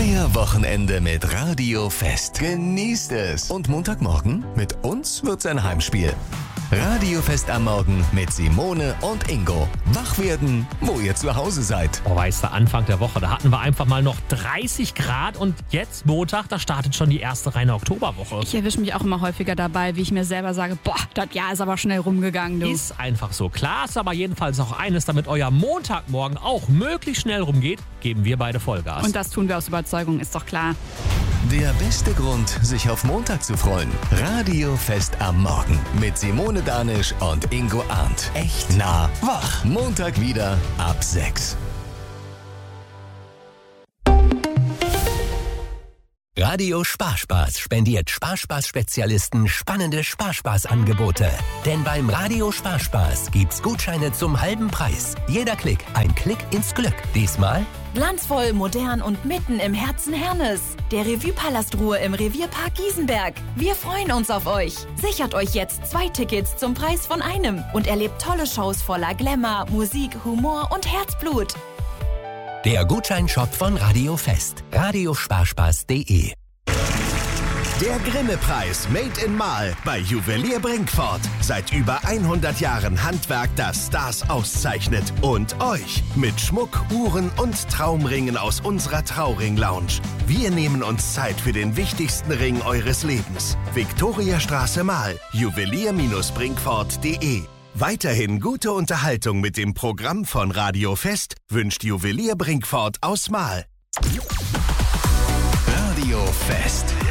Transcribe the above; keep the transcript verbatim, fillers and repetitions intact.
Euer Wochenende mit Radio Fest. Genießt es. Und Montagmorgen mit uns wird's ein Heimspiel. Radio Fest am Morgen mit Simone und Ingo. Wach werden, wo ihr zu Hause seid. Oh, weißt du, Anfang der Woche, da hatten wir einfach mal noch dreißig Grad und jetzt Montag, da startet schon die erste reine Oktoberwoche. Ich erwische mich auch immer häufiger dabei, wie ich mir selber sage, boah, das Jahr ist aber schnell rumgegangen, du. Ist einfach so. Klar ist aber jedenfalls auch eines, damit euer Montagmorgen auch möglichst schnell rumgeht, geben wir beide Vollgas. Und das tun wir aus Überzeugung, ist doch klar. Der beste Grund, sich auf Montag zu freuen. Radio Fest am Morgen mit Simone Danisch und Ingo Arndt. Echt nah wach. Montag wieder ab sechs. Radio Sparspaß spendiert Sparspaß-Spezialisten spannende Sparspaß-Angebote. Denn beim Radio Sparspaß gibt's Gutscheine zum halben Preis. Jeder Klick, ein Klick ins Glück. Diesmal glanzvoll, modern und mitten im Herzen Hernens. Der Revue-Palast Ruhr im Revierpark Giesenberg. Wir freuen uns auf euch. Sichert euch jetzt zwei Tickets zum Preis von einem und erlebt tolle Shows voller Glamour, Musik, Humor und Herzblut. der Gutscheinshop von Radio Fest. radiosparspaß punkt de. Der Grimme-Preis Made in Mahl bei Juwelier Brinkfort. Seit über hundert Jahren Handwerk, das Stars auszeichnet. Und euch mit Schmuck, Uhren und Traumringen aus unserer Trauring-Lounge. Wir nehmen uns Zeit für den wichtigsten Ring eures Lebens. Viktoriastraße Mahl. Juwelier Brinkfort punkt de. Weiterhin gute Unterhaltung mit dem Programm von Radio Fest wünscht Juwelier Brinkfort aus Mahl. Radio Fest.